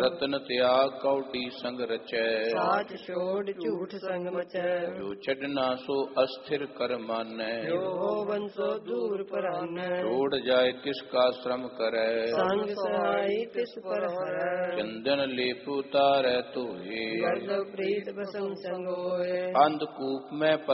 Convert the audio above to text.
रतन त्याग कौटी संग रचै साच छोड़ झूठ संग मचै जो छड़ना सो अस्थिर कर मानै जो होवन सो दूर परानै छोड़ जाए किसका श्रम करे संग सहाय तिस पर हरै चंदन लेप उतारै तोहे गर्द प्रीत बसम संग होए अंधकूप में